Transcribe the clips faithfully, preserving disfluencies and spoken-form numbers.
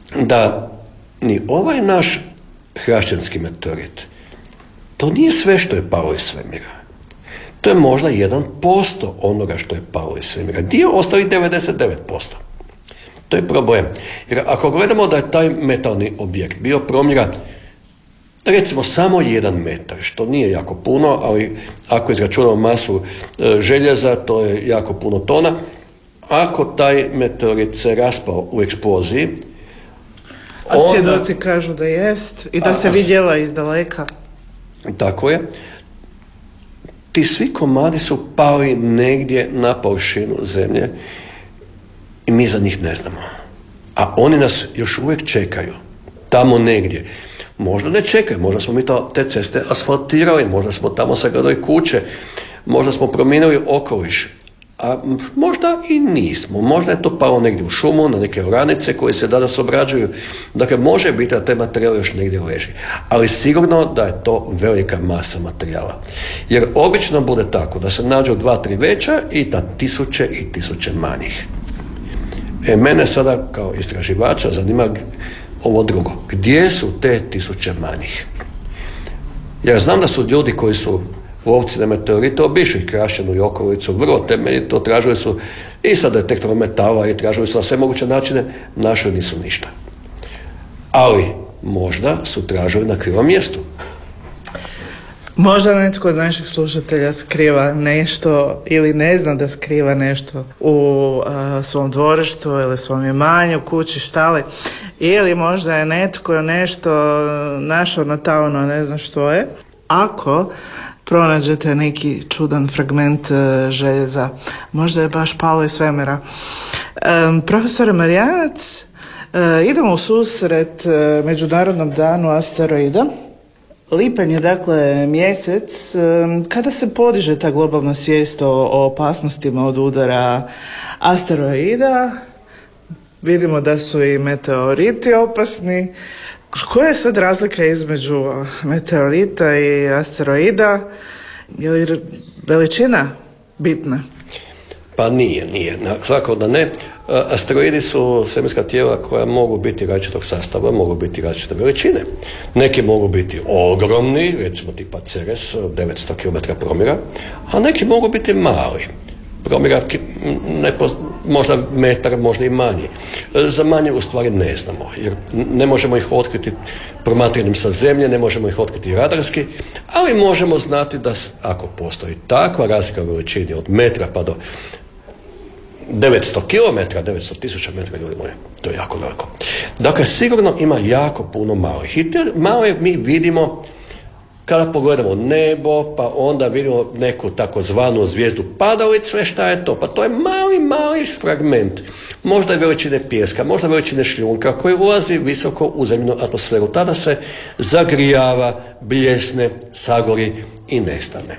da ni ovaj naš hrašćanski meteorit, to nije sve što je palo iz svemira. To je možda jedan posto onoga što je palo iz svemira. Dio ostali devedeset devet posto. To je problem. Jer ako gledamo da je taj metalni objekt bio promjera recimo samo jedan metar, što nije jako puno, ali ako izračunamo masu e, željeza, to je jako puno tona. Ako taj meteorit se raspao u eksploziji, a svjedoci onda, kažu da jest i da a, se vidjela iz daleka. Tako je. Ti svi komadi su pali negdje na površinu zemlje i mi za njih ne znamo. A oni nas još uvijek čekaju. Tamo negdje. Možda ne čekaju, možda smo mi to, te ceste asfaltirali, možda smo tamo sagradili kuće, možda smo promijenili okoliš. A možda i nismo. Možda je to palo negdje u šumu, na neke oranice koje se danas obrađuju. Dakle, može biti da taj materijal još negdje leži. Ali sigurno da je to velika masa materijala. Jer obično bude tako da se nađu dva, tri veća i da tisuće i tisuće manjih. E, mene sada kao istraživača zanima ovo drugo. Gdje su te tisuće manjih? Jer znam da su ljudi koji su lovci na meteorite obišli Krašenu i okolicu, vrlo temeljito, tražili su i sa detektorom metala i tražili su na sve moguće načine, našli nisu ništa. Ali možda su tražili na krivom mjestu. Možda netko od naših slušatelja skriva nešto ili ne zna da skriva nešto u a, svom dvorištu ili svom imanju, kući, štali, ili možda je netko nešto našao na tavanu, ne zna što je. Ako pronađete neki čudan fragment uh, željeza, možda je baš palo iz svemira. Um, profesore Marijanac, uh, idemo u susret uh, Međunarodnom danu asteroida. Lipanj je dakle mjesec um, kada se podiže ta globalna svijest o, o opasnostima od udara asteroida. Vidimo da su i meteoriti opasni. A koja je sad razlika između meteorita i asteroida? Je li veličina bitna? Pa nije, nije. Svakako da ne. Asteroidi su svemirska tijela koja mogu biti različitog sastava, mogu biti različite veličine. Neki mogu biti ogromni, recimo tipa Ceres, devetsto kilometara promjera, a neki mogu biti mali. Promjera možda metar, možda i manji. Za manje u stvari ne znamo, jer ne možemo ih otkriti promatranjem sa zemlje, ne možemo ih otkriti radarski, ali možemo znati da ako postoji takva razlika u veličini od metra pa do devetsto kilometara, devetsto tisuća metra, ljudi moji, to je jako veliko. Dakle, sigurno ima jako puno malih. I te male mi vidimo kada pogledamo nebo, pa onda vidimo neku takozvanu zvijezdu padalicu, šta je to? Pa to je mali, mali fragment. Možda je veličine pijeska, možda veličine šljunka koji ulazi visoko u zemljinu atmosferu. Tada se zagrijava, bljesne, sagori i nestane.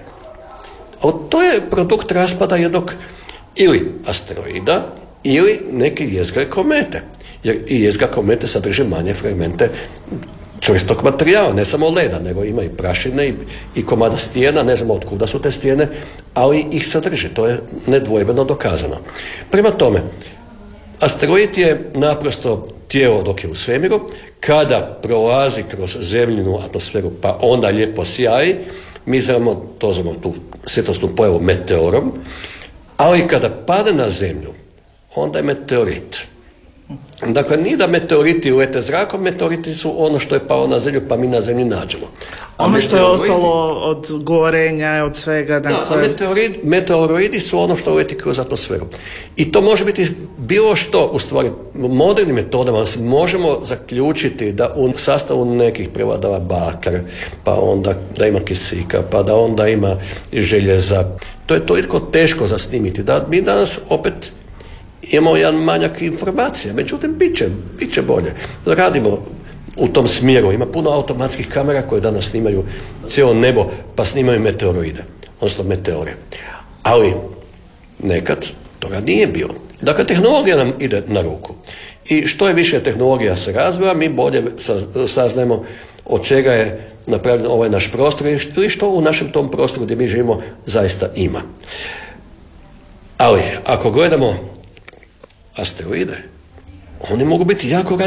A to je produkt raspada jednog ili asteroida ili neke jezgre komete. Jer i jezgra komete sadrži manje fragmente čvrstog materijala, ne samo leda, nego ima i prašine i, i komada stijena, ne znamo od kuda su te stijene, ali ih sadrži, to je nedvojbeno dokazano. Prema tome, asteroid je naprosto tijelo dok je u svemiru, kada prolazi kroz zemljinu atmosferu pa onda lijepo sjaji, mi znamo, to znamo tu svjetlosnu pojavu meteorom, ali kada pada na zemlju, onda je meteorit. Dakle, nije da meteoriti lete zrakom, meteoriti su ono što je palo na zemlju, pa mi na zemlji nađemo. A ono što je ostalo od gorenja, od svega, dakle... Da, a meteorid, meteoroidi su ono što leti kroz atmosferu. I to može biti bilo što, u stvari, modernim metodama možemo zaključiti da u sastavu nekih prevladava bakar, pa onda da ima kisika, pa da onda ima željeza. To je toliko teško za snimiti, da mi danas opet imamo jedan manjak informacija, međutim, bit će, bit će bolje. Radimo u tom smjeru. Ima puno automatskih kamera koje danas snimaju cijelo nebo, pa snimaju meteoroide, odnosno meteore. Ali nekad toga nije bilo. Dakle, tehnologija nam ide na ruku. I što je više tehnologija se razvija, mi bolje saznajemo od čega je napravljen ovaj naš prostor ili što u našem tom prostoru gdje mi živimo zaista ima. Ali, ako gledamo asteroide, oni mogu biti jako